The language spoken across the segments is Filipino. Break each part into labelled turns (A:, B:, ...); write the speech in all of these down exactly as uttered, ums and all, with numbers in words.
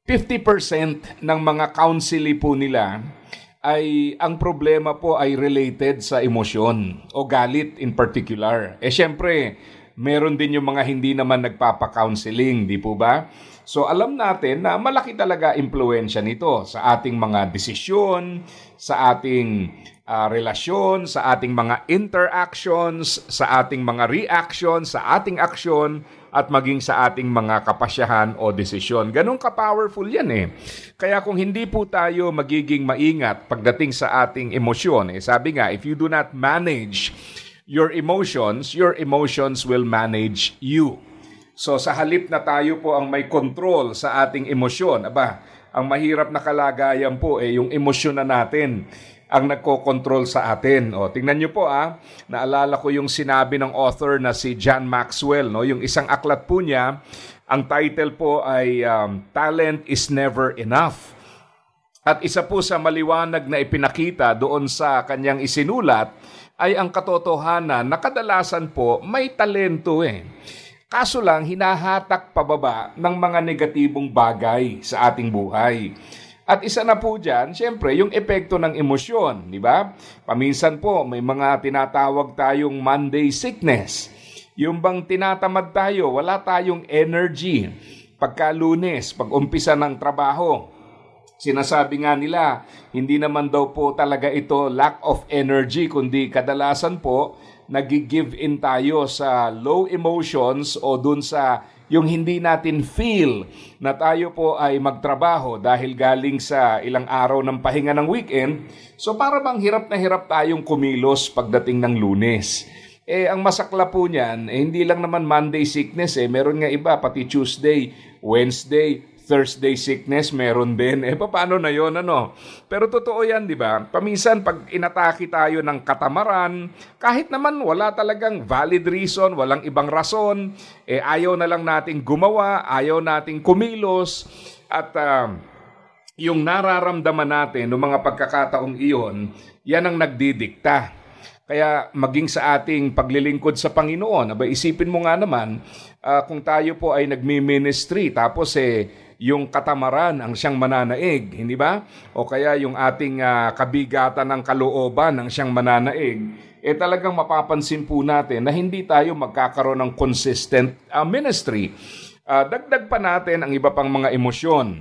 A: fifty percent ng mga counseli po nila ay ang problema po ay related sa emosyon o galit in particular. Eh syempre, meron din yung mga hindi naman nagpapa-counseling, di po ba? So alam natin na malaki talaga impluwensya nito sa ating mga desisyon, sa ating uh, relasyon, sa ating mga interactions, sa ating mga reactions, sa ating aksyon, at maging sa ating mga kapasyahan o desisyon. Ganun ka-powerful yan eh. Kaya kung hindi po tayo magiging maingat pagdating sa ating emosyon, eh, sabi nga, if you do not manage your emotions, your emotions will manage you. So sa halip na tayo po ang may control sa ating emosyon, aba, ang mahirap na kalagayan po eh yung emosyon na natin ang nagko-control sa atin. O, tingnan niyo po ah, naalala ko yung sinabi ng author na si John Maxwell, no? Yung isang aklat po niya, ang title po ay um, Talent is Never Enough. At isa po sa maliwanag na ipinakita doon sa kanyang isinulat ay ang katotohanan na kadalasan po may talento eh. Kaso lang, hinahatak pababa ng mga negatibong bagay sa ating buhay. At isa na po dyan, siyempre, yung epekto ng emosyon, di ba? Paminsan po, may mga tinatawag tayong Monday sickness. Yung bang tinatamad tayo, wala tayong energy. Pagka Lunes, pag umpisa ng trabaho, sinasabi nga nila, hindi naman daw po talaga ito lack of energy, kundi kadalasan po, nag-give in tayo sa low emotions o dun sa yung hindi natin feel na tayo po ay magtrabaho dahil galing sa ilang araw ng pahinga ng weekend. So para bang hirap na hirap tayong kumilos pagdating ng Lunes. Eh ang masakla po niyan, eh, hindi lang naman Monday sickness eh, meron nga iba pati Tuesday, Wednesday, Thursday sickness, meron din. Eh, paano na yon ano? Pero totoo yan, di ba? Paminsan, pag inatake tayo ng katamaran, kahit naman wala talagang valid reason, walang ibang rason, eh, ayaw na lang nating gumawa, ayaw nating kumilos, at uh, yung nararamdaman natin ng mga pagkakataong iyon, yan ang nagdidikta. Kaya maging sa ating paglilingkod sa Panginoon, aba, isipin mo nga naman, uh, kung tayo po ay nagmi-ministry, tapos eh, yung katamaran ang siyang mananaig, hindi ba? O kaya yung ating uh, kabigatan ng kalooban ang siyang mananaig, eh talagang mapapansin po natin na hindi tayo magkakaroon ng consistent uh, ministry. Uh, dagdag pa natin ang iba pang mga emosyon.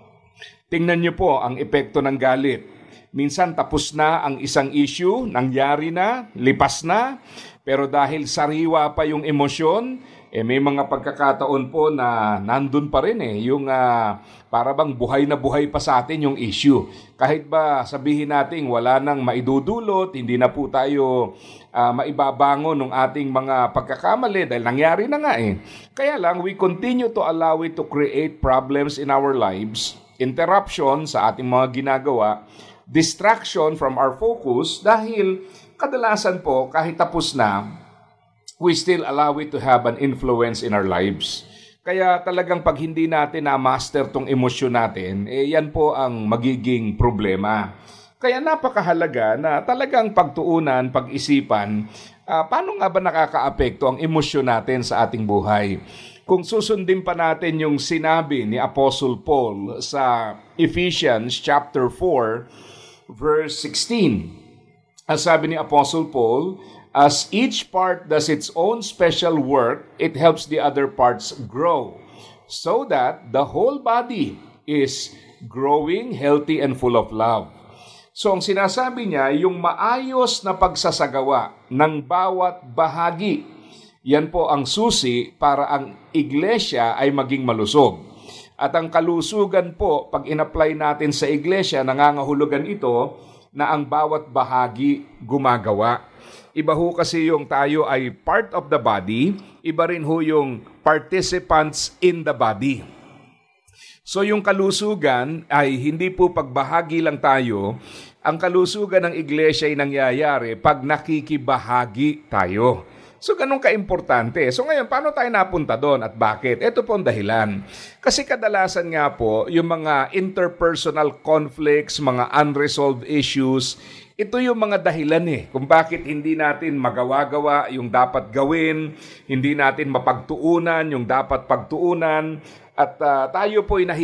A: Tingnan niyo po ang epekto ng galit. Minsan tapos na ang isang issue, nangyari na, lipas na, pero dahil sariwa pa yung emosyon, eh may mga pagkakataon po na nandun pa rin eh, yung uh, para bang buhay na buhay pa sa atin yung issue. Kahit ba sabihin natin wala nang maidudulot, hindi na po tayo uh, maibabangon ng ating mga pagkakamali dahil nangyari na nga eh. Kaya lang, we continue to allow it to create problems in our lives, interruption sa ating mga ginagawa, distraction from our focus dahil kadalasan po kahit tapos na, we still allow it to have an influence in our lives. Kaya talagang pag hindi natin na-master tong emosyon natin, eh yan po ang magiging problema. Kaya napakahalaga na talagang pagtuunan, pag-isipan, uh, paano nga ba nakakaapekto ang emosyon natin sa ating buhay? Kung susundin pa natin yung sinabi ni Apostle Paul sa Ephesians chapter four, verse sixteen. As sabi ni Apostle Paul, as each part does its own special work, it helps the other parts grow, so that the whole body is growing, healthy, and full of love. So ang sinasabi niya, yung maayos na pagsasagawa ng bawat bahagi, yan po ang susi para ang iglesia ay maging malusog. At ang kalusugan po, pag in-apply natin sa iglesia, nangangahulugan ito na ang bawat bahagi gumagawa. Iba ho kasi yung tayo ay part of the body, iba rin ho yung participants in the body. So yung kalusugan ay hindi po pagbahagi lang tayo, ang kalusugan ng iglesia ay nangyayari pag nakikibahagi tayo. So ganun ka-importante. So ngayon, paano tayo napunta doon at bakit? Ito po ang dahilan. Kasi kadalasan nga po, yung mga interpersonal conflicts, mga unresolved issues, ito yung mga dahilan eh kung bakit hindi natin magawa-gawa yung dapat gawin, hindi natin mapagtuunan yung dapat pagtuunan, at uh, tayo po ay nahi